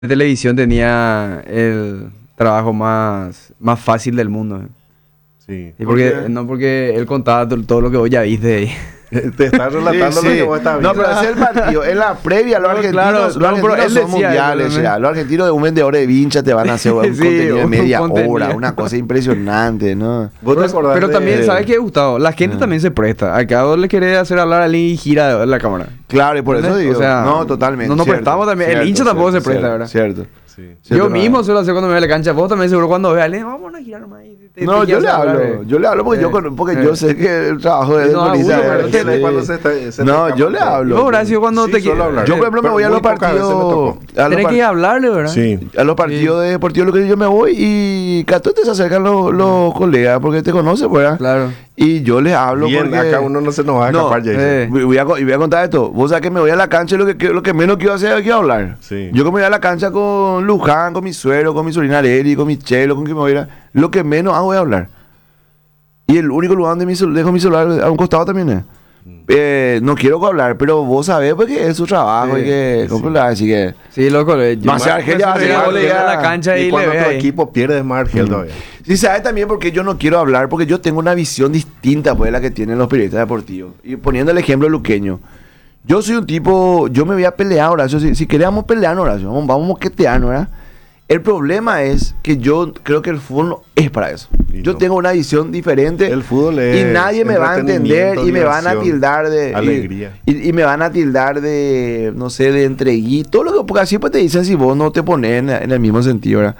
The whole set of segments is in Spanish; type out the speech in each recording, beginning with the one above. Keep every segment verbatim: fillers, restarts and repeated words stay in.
de televisión tenía el trabajo más, más fácil del mundo. Sí. Y porque, Porque no porque él contaba to- todo lo que vos ya viste ahí. te está relatando Sí, lo sí. que vos estás No, viendo. pero ese es el partido. En la previa, los No, argentinos, claro, los no, pero argentinos él son decía mundiales. eso, ¿no? Ya. Los argentinos de un vendedor de vincha te van a hacer un Sí, contenido de un media contenido. hora. Una cosa impresionante, ¿no? ¿Vos te acordás Pero de- también, ¿sabes qué, Gustavo? La gente Ah. también se presta. Acá vos le querés hacer hablar a alguien y gira la cámara. Claro, y por eso ¿Entendés? digo. O sea, no, totalmente. no nos cierto, prestamos también. El cierto, hincha tampoco cierto, se presta, cierto, ¿verdad? Cierto. Sí. Cierto, Yo no. mismo suelo hacer cuando me voy a la cancha. Vos también seguro cuando veas, le vamos a girar nomás. y te- No, te yo quieres le hablar, hablo. eh. Yo le hablo porque, Eh, yo, con- porque eh. yo sé que el trabajo de él No, con Isa aburro, es- pero ¿Qué te- le- cuando se está- se te No, escapa yo le todo? hablo. Vos, Horacio, cuando Sí, te solo quieres. hablar. Yo, por ejemplo, me Pero voy a muy los pocas veces me partidos. tocó. A los, Tenés par- que hablarle, ¿verdad? Sí. a los partidos deportivos lo que yo me voy y catote se acercan los, los colegas porque te conocen, ¿verdad? Claro. Y yo les hablo Bien, porque... acá uno no se nos va a No, escapar ya. eh. dice. Voy voy a, co- y voy a contar esto. Vos sabés que me voy a la cancha y lo que, que- lo que menos quiero hacer es quiero hablar. Sí. Yo como voy a la cancha con Luján, con mi suegro, con mi sobrina Areli, con mi chelo, con quien me voy a ir a- lo que menos hago es hablar. Y el único lugar donde mi cel- dejo mi celular a un costado también es. Eh, no quiero hablar, pero vos sabés porque es su trabajo Sí, y que... sí. ¿cómo le vas a decir que...? Sí, loco. eh, yo- Más Argelia va a yo ser llego, le llego a la ya. cancha y, Y le cuando ve tu ahí. equipo pierde es más Argel todavía. Sí, sabes también porque yo no quiero hablar, porque yo tengo una visión distinta pues, de la que tienen los periodistas deportivos. Y poniendo el ejemplo luqueño. Yo soy un tipo, yo me voy a pelear, Horacio. Si, si queremos pelear, Horacio, vamos, vamos a moquetear, ¿verdad? El problema es que yo creo que el fútbol no es para eso. Y Yo no. tengo una visión diferente. El fútbol es y nadie me va a entender y me van a diversión, tildar de... y- alegría. Y, y me van a tildar de, no sé, de entreguito. Lo que, porque así pues te dicen si vos no te pones en, en el mismo sentido, ¿verdad?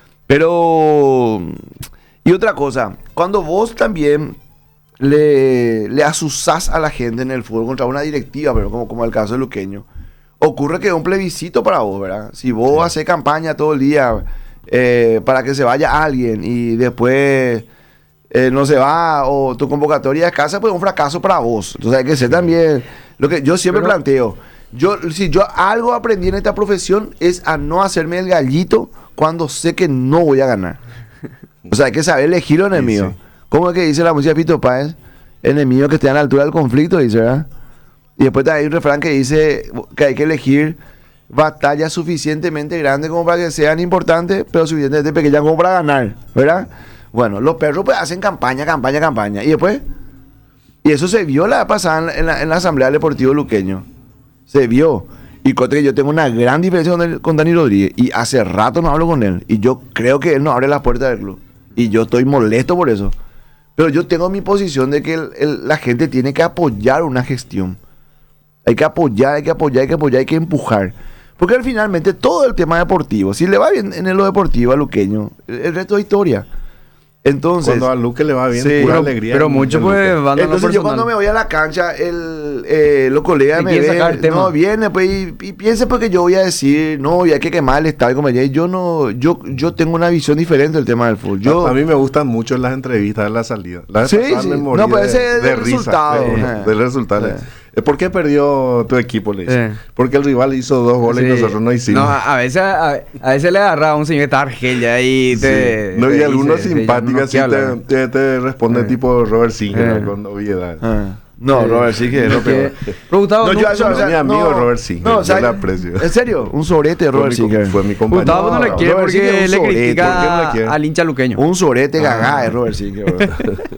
Pero... Y otra cosa, cuando vos también le, le asusás a la gente en el fútbol contra una directiva, pero como, como el caso de Luqueño, ocurre que es un plebiscito para vos, ¿verdad? Si vos Sí. haces campaña todo el día eh, para que se vaya alguien y después eh, no se va o tu convocatoria es escasa, pues es un fracaso para vos. Entonces hay que ser también lo que yo siempre Pero- planteo. Yo, si yo algo aprendí en esta profesión es a no hacerme el gallito cuando sé que no voy a ganar. O sea, hay que saber elegir los Sí, enemigos. sí. ¿Cómo es que dice la música de Pito Páez? Enemigos que estén a la altura del conflicto, dice, ¿verdad? Y después hay un refrán que dice que hay que elegir batallas suficientemente grandes como para que sean importantes, pero suficientemente pequeñas como para ganar, ¿verdad? Bueno, los perros pues hacen campaña, campaña, campaña. Y después, y eso se vio la vez pasada en la, en la, en la Asamblea Deportiva Luqueño. Se vio. Y contra que yo tengo una gran diferencia con, el- con Dani Rodríguez. Y hace rato no hablo con él. Y yo creo que él no abre las puertas del club. Y yo estoy molesto por eso. Pero yo tengo mi posición de que el- el- la gente tiene que apoyar una gestión. Hay que apoyar, hay que apoyar, hay que apoyar, hay que empujar. Porque al finalmente todo el tema deportivo, si le va bien en lo deportivo a Luqueño, el, el resto es historia. Entonces, Cuando a Luque le va bien, Sí. pura Pero, alegría. pero en- mucho en pues Luque. van a lo entonces yo cuando me personal. voy a la cancha, el, eh, los colegas Te me quieren sacar el ven, tema. no, viene pues y, y piensa porque yo voy a decir, no, y hay que quemar el estadio como allá. Y yo no, yo, yo tengo una visión diferente del tema del fútbol. Yo, a mí me gustan mucho las entrevistas de la salida. La vez Sí, pasada sí. me morí No, pero de- ese es de del risa, resultado, de- ajá. del resultado. Sí. Eh, ¿Por qué perdió tu equipo? Le dice. Eh. Porque el rival hizo dos goles y Sí. nosotros no hicimos. No, a, a veces, a, a veces le agarra a un señor que está Argelia y Sí. te. No, y te algunos dice, sí, simpáticos no sí quiere te, hablar. te, te responden Eh. tipo Robert Singer Eh. con obviedad. Ah. No, Eh, Robert sí que es lo peor. Pero Gustavo, No, no, yo, yo, o sea, mi amigo no, Robert Singer, no, o sea, yo le aprecio. ¿En serio? Un sobrete de Fue Robert mi com- Singer. Fue mi compañero. Gustavo no le No, quiere Robert Singer porque es un le sorete, ¿por qué no le critica quiere? al hincha luqueño. Un sobrete Ah. gagá es Robert Singer. bro.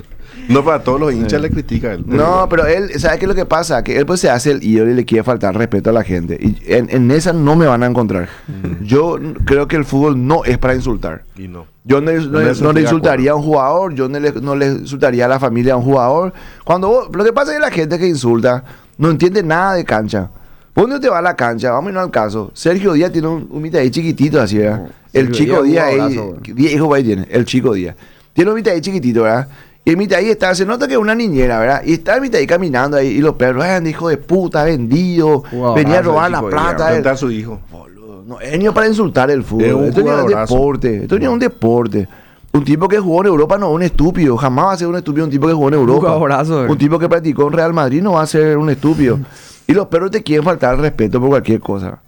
No, para todos los hinchas le critica a él. No, pero él, ¿sabes qué es lo que pasa? Que él pues se hace el ídolo y le quiere faltar respeto a la gente. Y en, en esa no me van a encontrar. Mm. Yo n- creo que el fútbol no es para insultar. Y no. Yo no, no- En eso no estoy le de insultaría a acuerdo. un jugador, yo no le, no le insultaría a la familia a un jugador. Cuando vos- lo que pasa es que la gente que insulta no entiende nada de cancha. Vos no te vas a la cancha, vamos a irnos al caso. Sergio Díaz tiene un, un mitad ahí chiquitito así, ¿verdad? el Sergio chico Díaz, Díaz, un ahí, jugadorazo, güey. Díaz, hijo ahí tiene, el chico Díaz. Tiene un mitad ahí chiquitito, ¿verdad? Y el mitad ahí está, se nota que es una niñera, ¿verdad? Y está el mitad ahí caminando ahí, y los perros, "Ay, hijo de puta, vendido, Jugadorazo venía a el robar la chico Díaz, plata. ¿Dónde él". está su hijo? Boludo, no, es ni para insultar el fútbol. Es un Esto ni es un jugadorazo. deporte. Esto ni es un deporte. Un tipo que jugó en Europa no es un estúpido. Jamás va a ser un estúpido un tipo que jugó en Europa. jugadorazo, eh. Un tipo que practicó en Real Madrid no va a ser un estúpido. Y los perros te quieren faltar el respeto por cualquier cosa.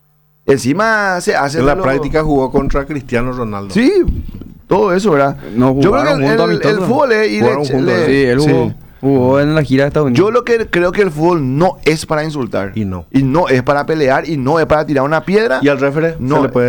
Encima se hace En la de lo- práctica jugó contra Cristiano Ronaldo. Sí, todo eso, ¿verdad? No Yo creo jugaron que el, juntos el- el amistosos. fútbol es ir Jugaron de- juntos, le- sí, él jugó. Jugó en la gira de Estados Unidos. Yo lo que creo que el fútbol no es para insultar. Y no. Y no es para pelear y no es para tirar una piedra. Y al referee No, se le puede